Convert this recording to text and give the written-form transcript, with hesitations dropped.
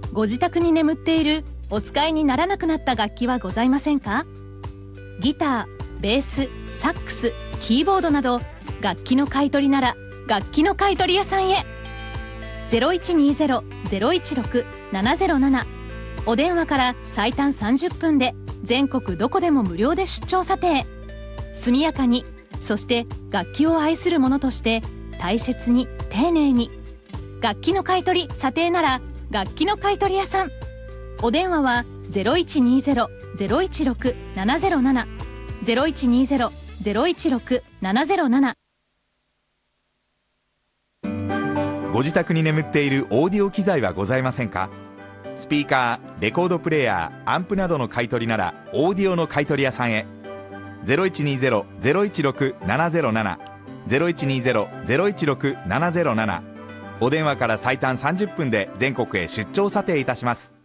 ご自宅に眠っているお使いにならなくなった楽器はございませんか？ギター、ベース、サックス、キーボードなど楽器の買い取りなら楽器の買い取り屋さんへ。 0120-016-707 お電話から最短30分で全国どこでも無料で出張査定。速やかに、そして楽器を愛する者として大切に丁寧に。楽器の買い取り査定なら楽器の買い取り屋さん。お電話は 0120-016-707 0120-016-707。 ご自宅に眠っているオーディオ機材はございませんか？スピーカー、レコードプレーヤー、アンプなどの買い取りならオーディオの買い取り屋さんへ。 0120-016-707 0120-016-707。お電話から最短30分で全国へ出張査定いたします。